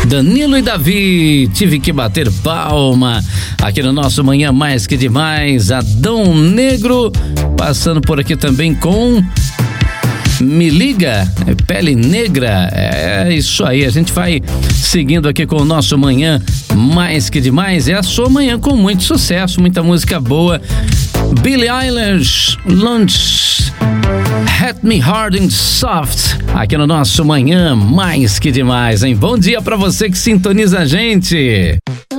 Danilo e Davi, tive que bater palma aqui no nosso Manhã Mais Que Demais. Adão Negro passando por aqui também com Me Liga, Pele Negra. É isso aí, a gente vai seguindo aqui com o nosso Manhã Mais Que Demais. É a sua manhã com muito sucesso, muita música boa. Billie Eilish, Lunch, Hit Me Hard and Soft, aqui no nosso Manhã Mais Que Demais, hein? Bom dia pra você que sintoniza a gente.